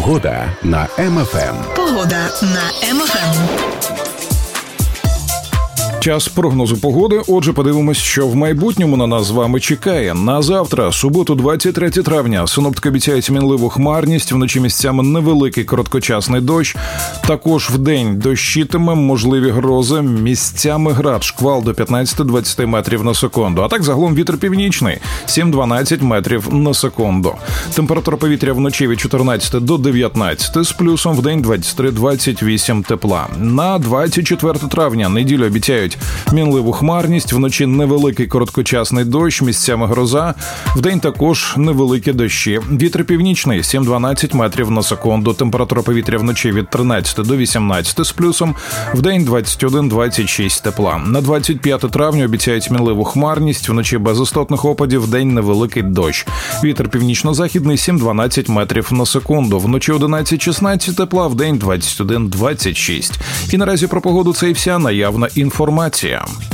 Погода на МФМ. Погода на МФМ. Час прогнозу погоди. Отже, подивимось, що в майбутньому на нас з вами чекає. На завтра, суботу, 23 травня, синоптики обіцяють мінливу хмарність, вночі місцями невеликий короткочасний дощ. Також вдень дощитиме, можливі грози, місцями град, шквал до 15-20 метрів на секунду. А так загалом вітер північний, 7-12 метрів на секунду. Температура повітря вночі від 14 до 19, з плюсом вдень 23-28 тепла. На 24 травня, неділю, обіцяють мінливу хмарність, вночі невеликий короткочасний дощ, місцями гроза, вдень також невеликі дощі. Вітер північний, 7-12 метрів на секунду, температура повітря вночі від 13 до 18 з плюсом, вдень 21-26 тепла. На 25 травня обіцяють мінливу хмарність, вночі без істотних опадів, вдень невеликий дощ. Вітер північно-західний, 7-12 метрів на секунду, вночі 11-16 тепла, вдень 21-26. І наразі про погоду це і вся наявна інформація.